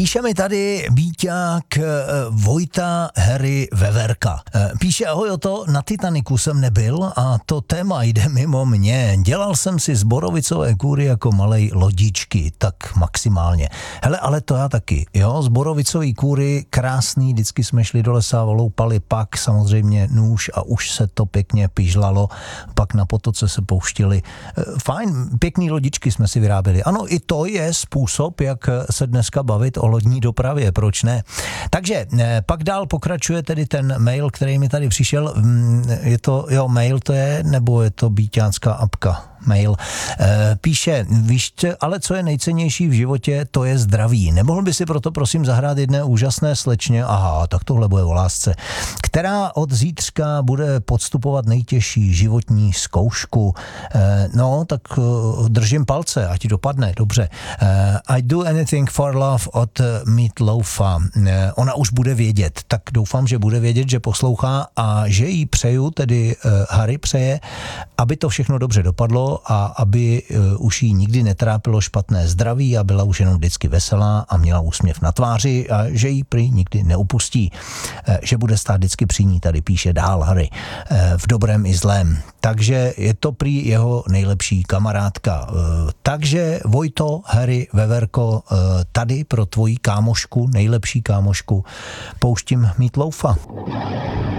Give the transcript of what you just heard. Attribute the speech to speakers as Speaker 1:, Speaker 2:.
Speaker 1: Píše mi tady Bíťák Vojta Harry Veverka. Píše, ahoj, to na Titaniku jsem nebyl a to téma jde mimo mě. Dělal jsem si z borovicové kůry jako malej lodičky, tak maximálně. Hele, ale to já taky, jo, z borovicové kůry krásný, vždycky jsme šli do lesa, loupali, pak samozřejmě nůž a už se to pěkně pižlalo, pak na potoce se pouštili. Fajn, pěkný lodičky jsme si vyráběli. Ano, i to je způsob, jak se dneska bavit o lodní dopravě, proč ne? Takže pak dál pokračuje tedy ten mail, který mi tady přišel. Je to, jo, mail to je, nebo je to bíťánská apka? Mail. Píše, víš, ale co je nejcennější v životě, to je zdraví. Nemohl by si proto prosím zahrát jedné úžasné slečně, aha, tak tohle bude o lásce, která od zítřka bude podstupovat nejtěžší životní zkoušku. No, tak držím palce, ať ti dopadne, dobře. I do anything for love od Meat Loafa. Ona už bude vědět, tak doufám, že bude vědět, že poslouchá a že jí přeju, tedy Harry přeje, aby to všechno dobře dopadlo a aby už jí nikdy netrápilo špatné zdraví a byla už jenom vždycky veselá a měla úsměv na tváři a že jí prý nikdy neupustí. Že bude stát vždycky při ní, tady píše dál Harry, v dobrém i zlém. Takže je to prý jeho nejlepší kamarádka. Takže Vojto, Harry, Veverko, tady pro tvoji kámošku, nejlepší kámošku, pouštím Meat Loafa.